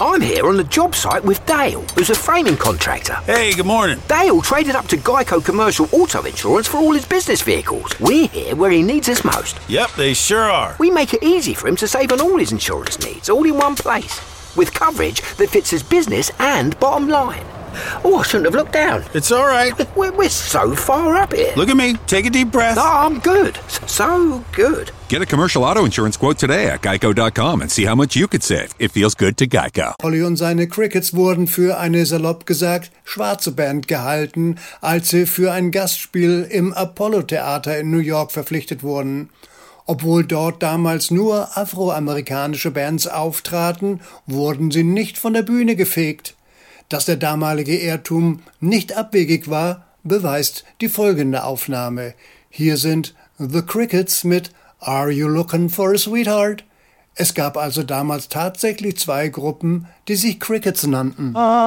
I'm here on the job site with Dale, who's a framing contractor. Hey, good morning. Dale traded up to Geico Commercial Auto Insurance for all his business vehicles. We're here where he needs us most. Yep, they sure are. We make it easy for him to save on all his insurance needs, all in one place, with coverage that fits his business and bottom line. Oh, I shouldn't have looked down. It's all right. We're so far up here. Look at me. Take a deep breath. Oh, I'm good. So good. Get a commercial auto insurance quote today at geico.com and see how much you could save. It feels good to Geico. Holly und seine Crickets wurden für eine, salopp gesagt, schwarze Band gehalten, als sie für ein Gastspiel im Apollo-Theater in New York verpflichtet wurden. Obwohl dort damals nur afroamerikanische Bands auftraten, wurden sie nicht von der Bühne gefegt. Dass der damalige Irrtum nicht abwegig war, beweist die folgende Aufnahme. Hier sind The Crickets mit Are You Looking for a Sweetheart? Es gab also damals tatsächlich 2 Gruppen, die sich Crickets nannten.